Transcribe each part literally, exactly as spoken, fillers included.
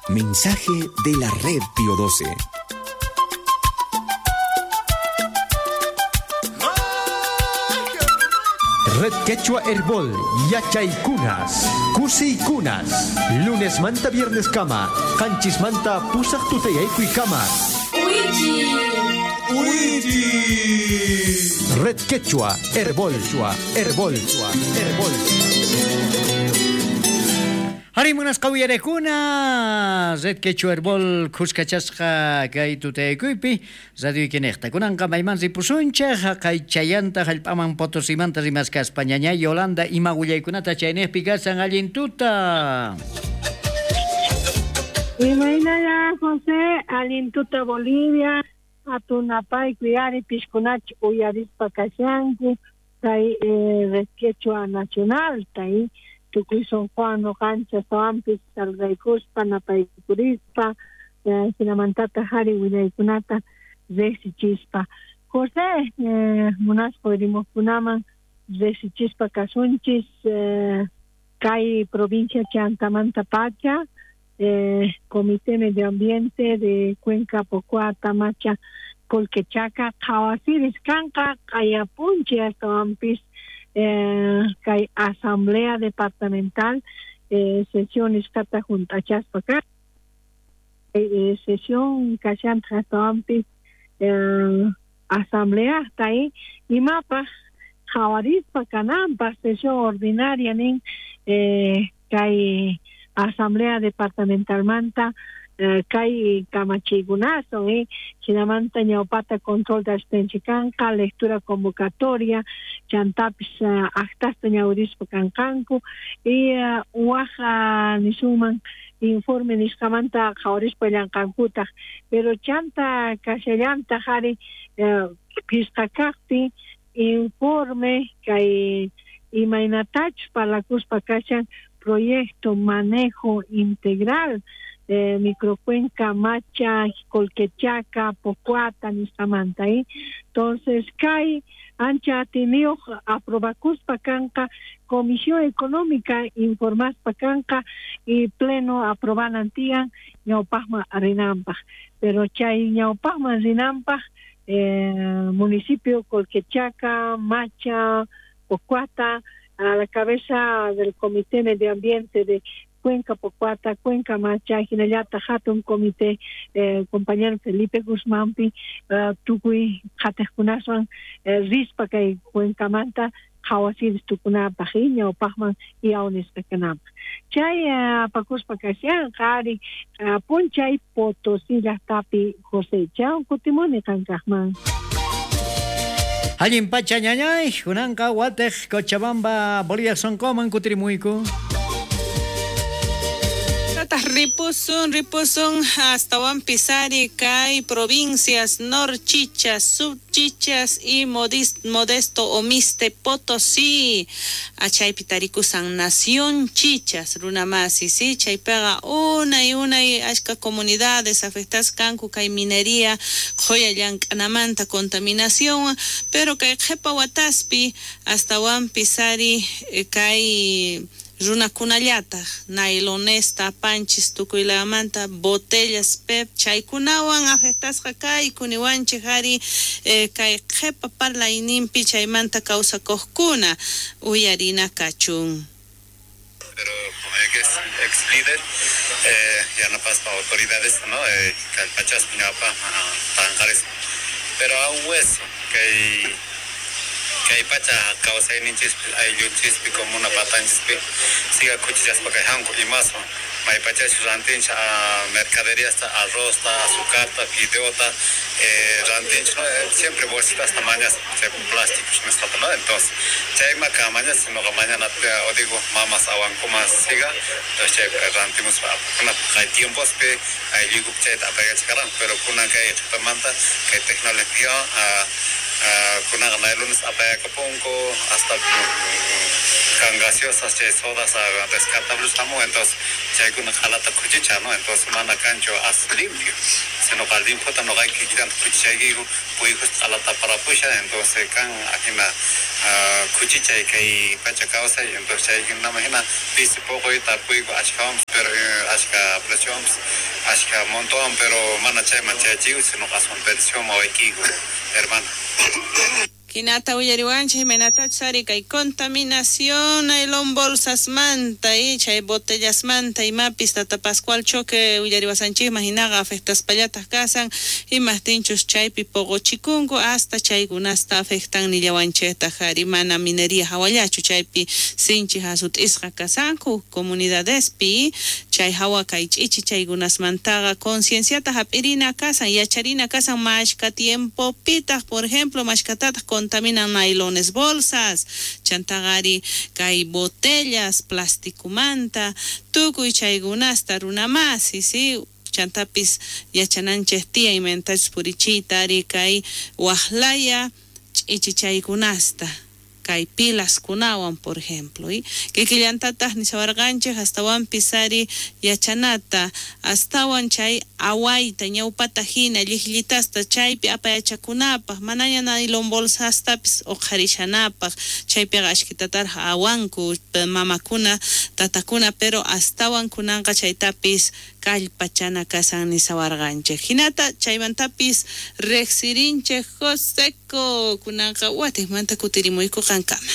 Mensaje de la Red Pío doce. Red Quechua Herbol, Yachaykunas, Kusiykunas. Lunes manta, viernes kama. Kanchis manta, pusak tuteyaykuy kama. Uichi. Uichi. Red Quechua Herbol, Herbol, Herbol. Harimunas kawiyarekuna Red Quechua Herbol kuskachasqa kay tutaykupi radio ikinekta kunanqa maymansi pusunchaq kay chayanta hallp'aman Potosimanta rimasqa Españaña Yolanda ima willaykunata chaynekpi kasan allintuta Imaynaya José allintuta Bolivia atunapay kuyari pishkunach uyarispa kashanku kay Red Quechua Nacional tay Tukuy San Juan o cancha soampis salgaykuspa napaykurispa eh, sinamantata hari willaykunata resichispa José eh, munasqa rimaqkunaman resichispa kasunchis eh, kay provincia Chantamanta pacha eh, Comité Medio Ambiente de Cuenca Pocua Tamacha Colquechaca qhawasiris kanqa qayapunchi soampis Eh, kay asamblea departamental eh, sesiones kata junta chaspa acá eh, sesión kashan tratampi eh, asamblea tai y mapa jawarispa kanampa sesión ordinaria nin eh, kay asamblea departamental manta Uh, kay kamachigunazo eh chinamanta ñawpata control de asistencia kanqa lectura convocatoria chantapis uh, actasta ñawrispa kanqanku y uh, waja nisuman informe nisqamanta qhawarispa llanqankuta pero chanta kashallanta hari uh, pisqakaqpi informe kay imaynatach parlakuspa kashan proyecto manejo integral Eh, microcuenca Macha, Colquechaca, Pocuata, Nistamanta, ¿eh? Entonces, Kai, Ancha, Ateneo, Aprobacus, Pacanca, Comisión Económica, Informas, Pacanca, y Pleno, Aproban Antía, Ñaupajma, Arinampa. Pero Chay, Ñaupajma, Arinampa, eh, municipio Colquechaca, Macha, Pocuata, a la cabeza del Comité Medio Ambiente de Cuenca Pocuata, Cuenca Macha, Hinayata Hatun Comité, eh, compañero Felipe Guzmánpi, uh, Tukui, Hateskunaswan, eh, Rispa Kay Cuenca Manta, Hawasid Tukuna Pajiña o Pajman y Aunis Pecanam. Chay uh, Pacuspa Kasian, Kari, uh, Ponchay Potosí Tapi José Chao, Cotimone Cancajman. Allin pacha ñañay, Junanca, Guatej, Cochabamba, Bolivia son coman Cutrimuico. Ripusun, ripusun, hasta Juan Pisari, Kai, provincias, Norchichas, Subchichas y modist, Modesto Omiste Potosí, Achay Pitaricusan, Nación Chichas, Runamasi, sí, Chay pega una y una y ashka comunidades afectadas Cancu, Kai minería, Joya Yancanamanta, contaminación, pero que Jepa Wataspi, hasta Juan Pisari, Kai. Runa kunallata, nailonesta, panchis, tukuilamanta, botellas, pep, chaykunawan, afectasqa kay, kuniwanchi hari, eh, kay jepa parla inimpi, chaymanta causa kohkuna, uyarina kachun. Pero como hay que es ex líder, eh, ya no pasa para autoridades, ¿no? Eh, calpachas, ñapa, tangares. Pero aún hueso, que que pacha causa en chispi ay yo chispi como una pata en chispi siga cuchillas para hango y más mai pacha rantin mercadería hasta arroz hasta azúcar hasta fideota eh rantin siempre bolsitas tamañas de plástico no está nada entonces chay ma mañana sino que mañana o digo mamas awan como siga entonces rantimos una hay tiempos que hay digo chay apega sekarang pero kuna kay manta kay tecnología Uh, kuna nailones apaya kaponko hasta can gaseosas che sodas descartables estamos entonces chaykuna qalata kuchicha, ¿no? Entonces mana cancho as limpio. Se no calvin pota no hay que quitar kuchichagi puijos qalata para pusha, entonces kan ajina kuchicha que pacha causa, entonces chaykuna namajina pisi poco y tapuigo ashkams, pero ashka presión, ashka montón, pero mana chay machachigo, se no caso pensión o equigo, hermano. Kinata uyariwancha menata sari kay contaminación ay lon bolsas manta y chay botellas manta y mapis tata pascual choque uyariwasanchi imaginaga afectas pallatas casan y más tinchos chaypi pogo chikungo hasta chaygunasta afectan ni yawancheta jarimana minería hawayachu chaypi sinchi hasut isqa kasanku comunidades pi chay hawa kay ichi chaygunas mantaga concienciata hapirina casan yacharina casan mashka tiempo pitas por ejemplo mashkatatas contaminan nailones, bolsas, chantagari, kay botellas, plástico manta, tukuy chaygunasta runamasi, sí, chantapis yachananches tía y mentas purichitari kay wahlaya ichi chaygunasta. Kay pilas kunawan por ejemplo y que killantatas ni sabarganches hasta wan pisari yachanata hasta wan chay awaita ñawpata hina llijllitasta chaypi apayachakunapaq manaya nailon bolsastapis oqharishanapaq chaypi ashkitatar awanku mamakuna tatakuna pero hasta wan kunanqa chaytapis kallpachana kasan ni sawarganchej hinata chaymantapis reqsirinchej Joseco kunanqa watijmanta kutirimuyku kankama.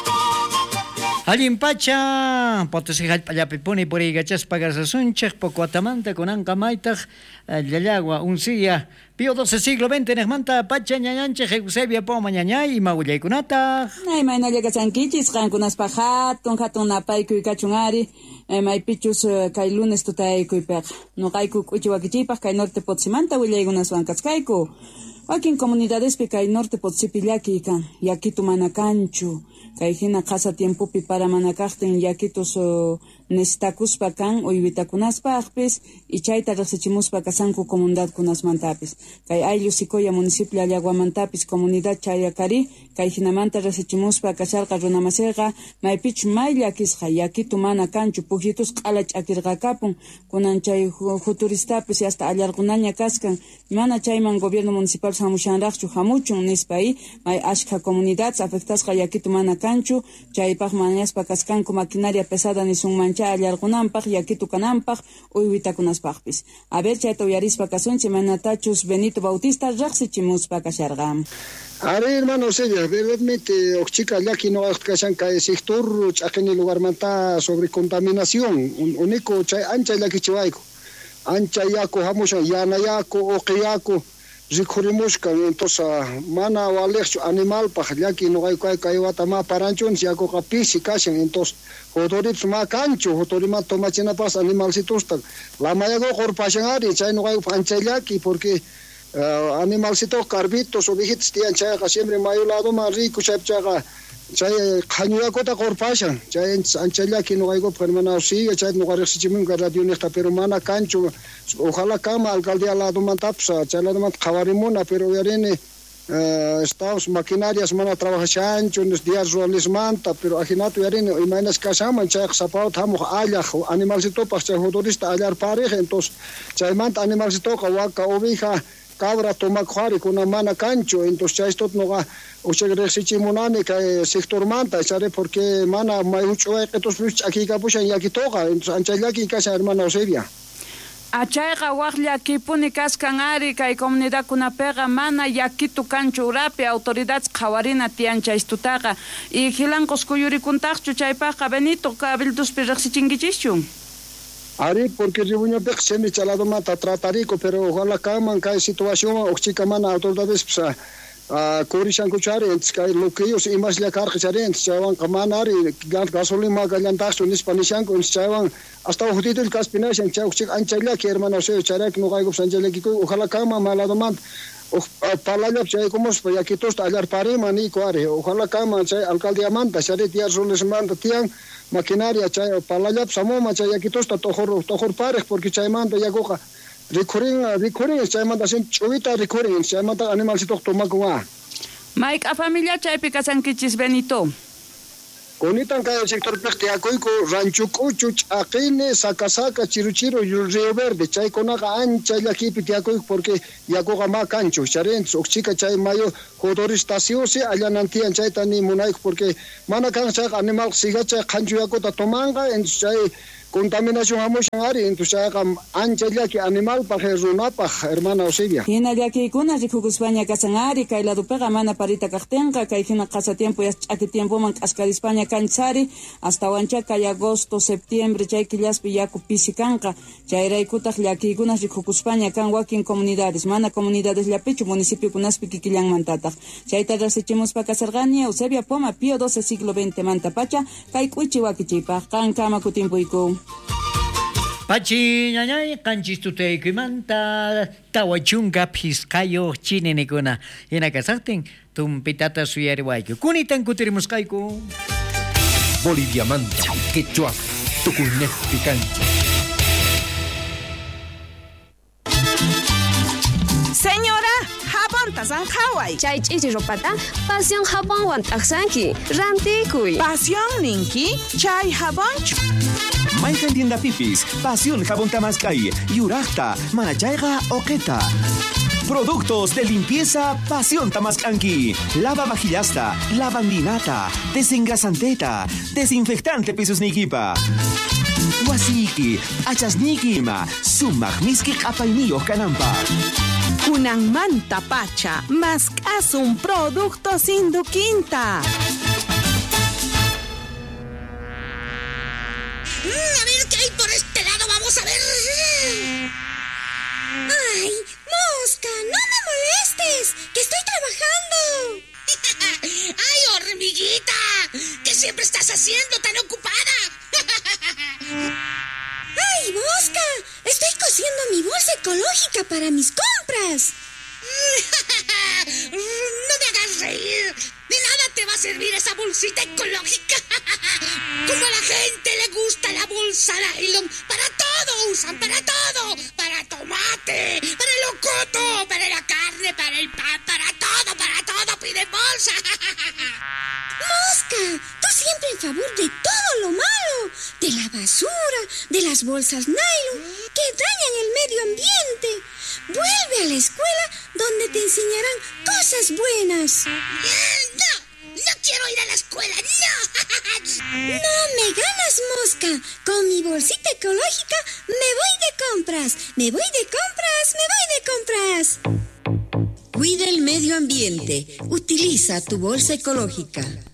Allin pacha, Potosí hallp'allapipuni puriygachaspa garsasunchej Pocuatamanta kunanqa maytaq llallagua unsilla Pío doce siglo veinte nejmanta pacha ñañanchej Eusebia Poma ñañay ima willaykunata. Ay maynalle kasankichis qankunaspa hatun hatun napaykuy kachunari maypichus kay lunes tutaykuypiqa nuqayku k'uchi wakichiypaq kay norte Potosímanta willaykunaswan kaskayku. Wakin comunidadespi kay norte Potosípi llaki kan yakitu mana kanchu kay hina qasa tiempopi para mana kaqtin yakitus uh, necesitakuspa kan uywitakunaspaqpis y chayta riqsichimuspa kasanku comunidadkunasmantapis kay ayllu sikoya municipio Allaguamantapis comunidad chayakari kay hinamanta riqsichimuspa kasharqa runamasirqa maypichu may llakisqa yakitu mana kanchu pujitus q'ala ch'akirqakapun kunan chay futuristapis hasta allarqunaña kaskan mana chayman gobierno municipal hamushanraqchu hamuchun nispai may ashka comunidad afectasqa yakitu mana kanchu chaypaq mañaspa kaskanku maquinaria pesada nisunmancha allarqunanpaq yakitu kananpaq uywitakunaspaqpis a ver chayta uyarispa kasunchi manatachus Benito Bautista riqsichimuspa kasharqa. Ari hermano Sevilla, realmente ochica llaki no kashanka el sector ch'aqini lugarmanta sobre contaminación único chay ancha llaki chiwayku ancha yaku hamushan yana yaku oqiyaku rikhurimushka entonces mana walexchu animal pa llaki no hay kay kay watama paranchon yaku kapisi kashan entonces hotorit ma kancho hotorima tomachina pas animal situsta la mayago qorpashangari chay no hay ancha llaki porque Uh, animalcitos carbitos ovejitas tian chayqa siempre mayo lado más rico chaychaqa chay qañuyakota qorpashan chay anchallaki nuqayku hermano sigue chay nuqariqsichimunqa radio niqta pero mana kanchu ojalá kama alcaldía lado mantapsa chay lado manta qawarimuna pero yarini uh, estamos maquinarias mana trabajachanchu nos días rurales manta pero ajinato yarini imaynas kashaman chay sapao thamuq allaq animalcitopas chay hodorista allar pareja entonces chay manta animalcitoqa waka oveja cabra toma khari kuna mana cancho entonces ya esto no ga uchegresichimunani que sector manta sabe porque mana mayucho entonces aquí capushan yaki toga entonces anchallaki casa hermano Sevilla achayqa waqlla kipuni kaskan ari kay comunidad kunapega mana yakitu kanchu urapi autoridad qawarina tiancha istutaqa y hilanqos kuyurikuntaqchu chaypaqa Benito kabilduspi riqsichinkichischu. Ari porque ribuño pek semi chalado mata tratarico pero ojalá caman cae situación oxica mana autoridades psa a corishan cuchare ents cae lo que ellos imas la carga charent chavan kamanari gant gasolina galantaxo ni spanishan con chavan hasta ojito el caspinashan chau chic anchalla que hermano se charek no gaigo sanjele que ojalá cama malado man palaya chay como ya que tosta allar pare mani coare ojalá cama chay alcaldía manta chare tiar soles manta tian maquinaria chay palaya samoma chay aquí tosta tojor tojor pares porque chay manta ya coja recurring recurring chay manta sin chuvita recurring chay manta animal si toma con a Mike a familia chay picasan kichis Benito Kunitan kaya sector pekte akoyko rancho kuchu ch'aqine saca saca chiru chiru Río Verde chay konaqa ancha llakipi tiakoyko porque yakuqa ma kanchu charentes ukchika chay mayo jodoristación si allanantian chayta ni munayko porque mana kan chay animal sigacha kanchu yakuta tomanga entonces chay contaminación amushan ari entonces chayqa ancha llaki animal paje runapaj hermana Osibia. Hina llakikuna rikukuspaña kasanari kay ladupega mana parita kaqtenqa kay hina qasa tiempo ya ch'aki tiempoman k'askari España kanchari hasta wancha kay agosto septiembre chay killaspi yaku pisikanqa chayraykutaq llakikuna rikukuspaña kan wakin comunidades mana comunidades llapichu municipio kunaspi kikillanmantataq chayta rasichimuspa kasarqani Eusebia Poma Pío doce siglo veinte manta pacha kay k'uchi wakichipaq kan kama kutimpuyku. Pachi ñañay kanchis tutaykuymanta tawachunka phisqayo chininekuna hina kasaqtin tumpitata suyariwayku kunitan kutirimusqayku. Boliviamanta, quechua, tukunejpi kancha. Señora, jabón tasan hawai. Chay chichi ropata, pasión jabón wan taksanki, rantikuy. Pasión ninki, chay jabón. Maykan tienda pipis, pasión jabón tamascay, yurajta, manachayga oqueta. Productos de limpieza Pasión Tamascanqui. Lava vajillasta, lavandinata, desengrasanteta, desinfectante pisos niquipa. Wasiki, achasnikima, sumagmiski apainillo canampa. Kunan manta pacha, más un producto sin duquinta. Mm, a ver qué hay por este lado, vamos a ver. ¡Ay! ¡Mosca! ¡No me molestes! ¡Que estoy trabajando! ¡Ay, hormiguita! ¿Qué siempre estás haciendo tan ocupada? ¡Ay, Mosca! Estoy cosiendo mi bolsa ecológica para mis compras. No me hagas reír. De nada te va a servir esa bolsita ecológica. Como a la gente le gusta la bolsa nylon. Para todo usan, para todo. Para tomate, para el locoto, para la carne, para el pan, para todo, para todo piden bolsa. Mosca, tú siempre en favor de todo lo malo. De la basura, de las bolsas nylon, que dañan el medio ambiente. Vuelve a la escuela donde te enseñarán cosas buenas. ¡No! ¡No quiero ir a la escuela! ¡No! ¡No me ganas, Mosca! Con mi bolsita ecológica me voy de compras. Me voy de compras, me voy de compras. Cuida el medio ambiente. Utiliza tu bolsa ecológica.